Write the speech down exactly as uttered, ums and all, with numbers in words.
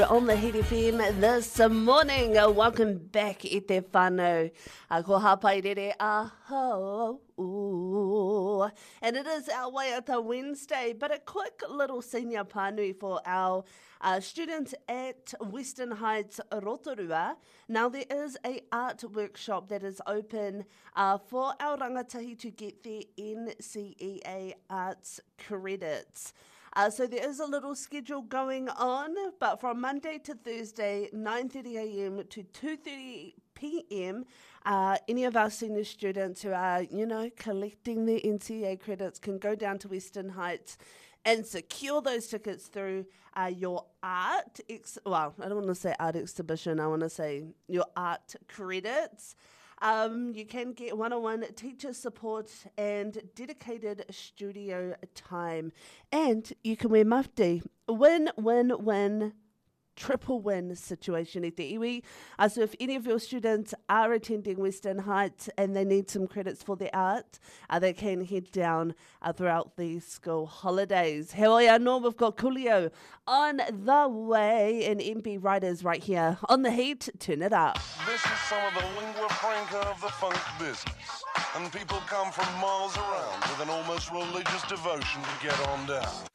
On the Hit F M this morning, uh, welcome back i te whānau. Uh, ko hapairere aho. Ooh. And it is our Waiata Wednesday, but a quick little senior pānui for our uh, students at Western Heights Rotorua. Now there is a art workshop that is open uh, for our rangatahi to get their N C E A Arts credits. Uh, so there is a little schedule going on, but from Monday to Thursday, nine thirty a m to two thirty p m, uh, any of our senior students who are, you know, collecting their N C E A credits can go down to Western Heights and secure those tickets through uh, your art, ex- well, I don't want to say art exhibition, I want to say your art credits. Um, you can get one-on-one teacher support and dedicated studio time. And you can wear mufti. Win, win, win. Triple win situation e te iwi. Uh, so if any of your students are attending Western Heights and they need some credits for their art, uh, they can head down uh, throughout the school holidays. He oi anō, we've got Coolio on the way, and M P Riders right here on the Heat. Turn it up. This is some of the lingua franca of the funk business, and people come from miles around with an almost religious devotion to get on down.